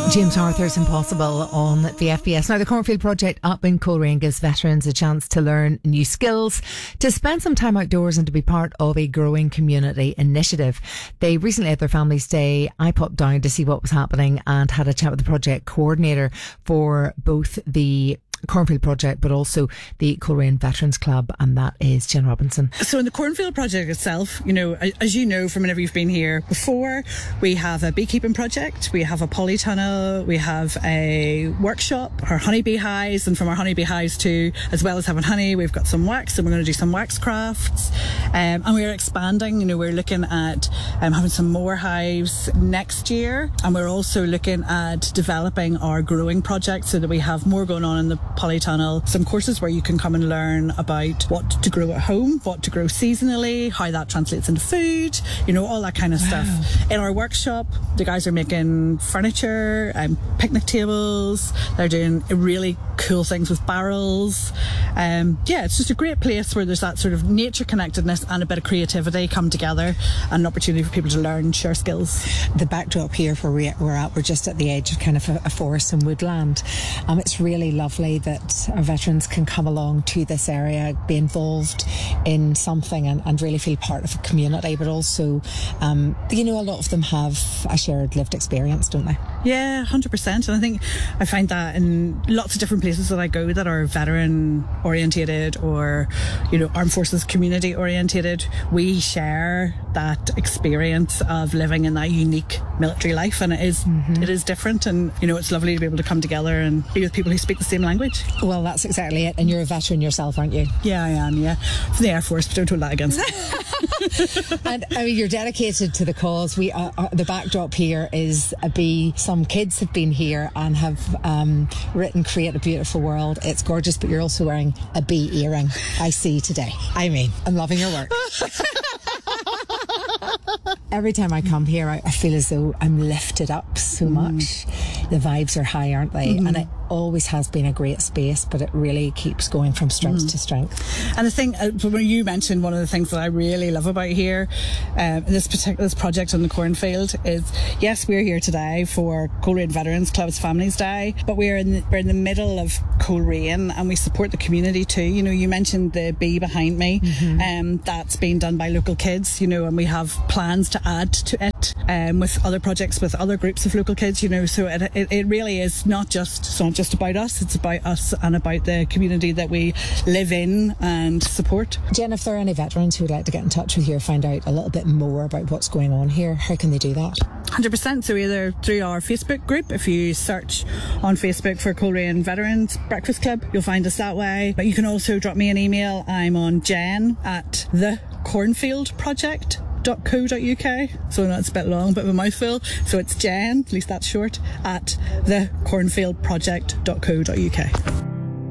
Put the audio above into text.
James Arthur's Impossible on the FBS. Now, the Cornfield Project up in Coleraine gives veterans a chance to learn new skills, to spend some time outdoors and to be part of a growing community initiative. They recently had their Family's Day. I popped down to see what was happening and had a chat with the project coordinator for both the Cornfield Project but also the Coleraine Veterans Club, and that is Jen Robinson. So in the Cornfield Project itself, you know, as you know from whenever you've been here before, we have a beekeeping project, we have a polytunnel, we have a workshop, our honeybee hives, and from our honeybee hives too, as well as having honey, we've got some wax, and we're going to do some wax crafts, and we're expanding. You know, we're looking at having some more hives next year, and we're also looking at developing our growing project so that we have more going on in the polytunnel, some courses where you can come and learn about what to grow at home, what to grow seasonally, how that translates into food, you know, all that kind of stuff. In our workshop, the guys are making furniture and picnic tables. They're doing really cool things with barrels. Yeah, it's just a great place where there's that sort of nature connectedness and a bit of creativity come together, and an opportunity for people to learn, share skills. The backdrop here where we're at, we're just at the edge of kind of a forest and woodland. It's really lovely that our veterans can come along to this area, be involved in something and really feel part of a community, but also, you know, a lot of them have a shared lived experience, don't they? Yeah, 100%. And I think I find that in lots of different places that I go that are veteran orientated or, you know, armed forces community orientated, we share that experience of living in that unique military life, and it is different, and you know, it's lovely to be able to come together and be with people who speak the same language. Well, that's exactly it. And you're a veteran yourself, aren't you? Yeah, I am, yeah. From the Air Force, but don't hold that against me. And I mean, you're dedicated to the cause. We the backdrop here is a bee. Some kids have been here and have written "Create a Beautiful World." It's gorgeous, but you're also wearing a bee earring, I see today. I mean, I'm loving your work. Every time I come here, I feel as though I'm lifted up so much. The vibes are high, aren't they? And it always has been a great space, but it really keeps going from strength to strength. And the thing, when you mentioned one of the things that I really love about here, this project on the Cornfield, is yes, we're here today for Coleraine Veterans Club's Family's Day, but we're in the middle of Coleraine, and we support the community too. You know, you mentioned the bee behind me, that's being done by local kids, you know, and we have plans to add to it with other projects, with other groups of local kids, you know, so it really is not just about us, it's about us and about the community that we live in and support. Jen, if there are any veterans who would like to get in touch with you or find out a little bit more about what's going on here, how can they do that? 100%. So either through our Facebook group, if you search on Facebook for Coleraine Veterans Breakfast Club, you'll find us that way. But you can also drop me an email. I'm on jen@thecornfieldproject.co.uk. So that's a bit long, but a mouthful. So it's Jen, at least that's short, at thecornfieldproject.co.uk.